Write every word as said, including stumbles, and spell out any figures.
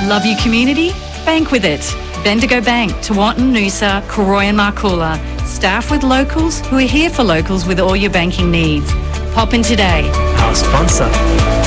Love your community? Bank with it. Bendigo Bank, Tewantin, Noosa, Cooroy and Marcoola. Staff with locals who are here for locals with all your banking needs. Pop in today. Our sponsor.